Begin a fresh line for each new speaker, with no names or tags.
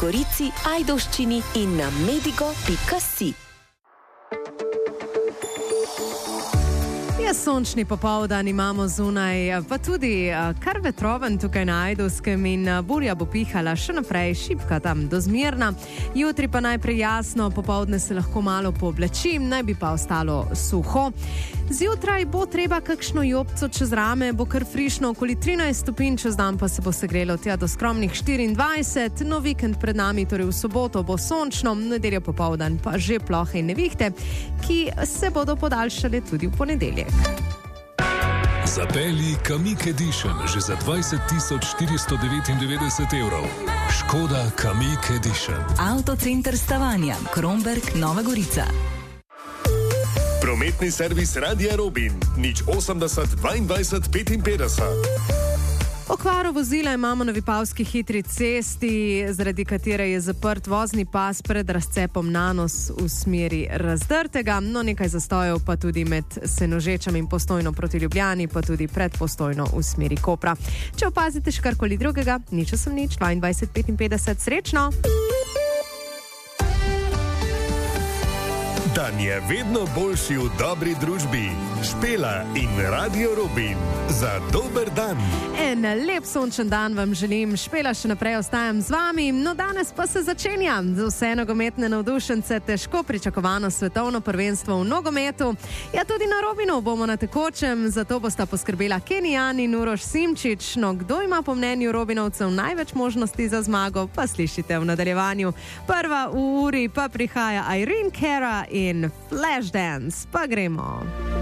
Gorici, Ajdovščini in na medigo.si.
Sončni popoldan imamo zunaj, pa tudi kar vetroven tukaj na Ajdovskem in burja bo pihala še naprej, šibka tam do zmerna. Jutri pa najprej jasno, popoldne se lahko malo pooblači, naj bi pa ostalo suho. Zjutraj bo treba kakšno jopco čez rame, bo kar frišno okoli 13 stopinj, čez dan pa se bo segrelo tja do skromnih 24. No, vikend pred nami, torej v soboto bo sončno, nedeljo popoldan pa že plohe in nevihte, ki se bodo podaljšale tudi v ponedeljek.
Zapelji Kamiq Edition že za 20.499 evrov. Škoda Kamiq Edition.
Avtocenter Stavanja, Kromberk, Nova Gorica.
Prometni servis Radia Robin, 080 22 55.
Okvaro vozila imamo na Vipavski hitri cesti, zaradi katere je zaprt vozni pas pred razcepom Nanos v smeri Razdrtega. No, nekaj zastojev pa tudi med Senožečem in Postojno proti Ljubljani, pa tudi pred Postojno v smeri Kopra. Če opazite še karkoli drugega, 080 22 55, srečno!
Dan je vedno boljši v dobri družbi. Špela in Radio Robin za dober dan.
En lep sončen dan vam želim. Špela, še naprej ostajam z vami. No, danes pa se začenja. Za vse nogometne navdušence težko pričakovano svetovno prvenstvo v nogometu. Ja, tudi na Robinu bomo na tekočem, zato bosta poskrbela Kenyan in Uroš Simčič. No, kdo ima po mnenju Robinovcev največ možnosti za zmago, pa slišite v nadaljevanju. Prva v uri pa prihaja Irene Cara in Flashdance. Pa gremo.